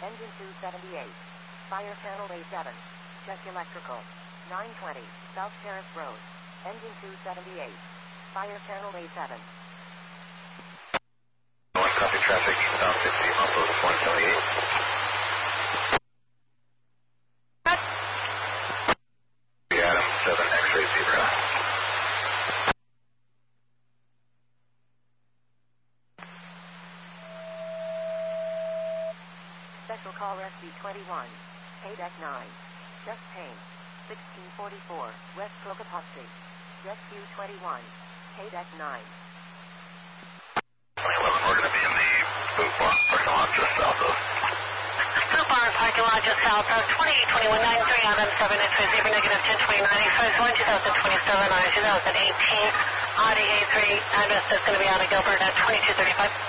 Engine 278. Fire channel A7. Check electrical. 920, South Terrace Road. Engine 278. Fire channel A7. 1 copy traffic, South 50, Muscle 178. Adam 7, X-ray Zebra. Special call SB21. KDEC 9. Just Payne. 1644, West Cocopoxy. Rescue 21. KDEC 9. 2011, we're going to be in the Boot Barn parking lot just south of. Boot Barn parking lot just south of 282193 Adam 7 X-ray Zebra negative 1029 Express 1 2027 or 2018 Audi A3 address that's going to be out of Gilbert at 2235.